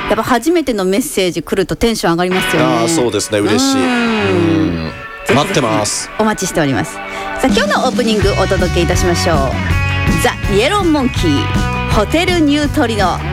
やっぱ初めてのメッセージ来るとテンション上がりますよね。 そうですね、嬉しい。待ってます。 お待ちしております。さあ今日のオープニングお届けいたしましょう。ザ・イエローモンキーホテルニュートリノ。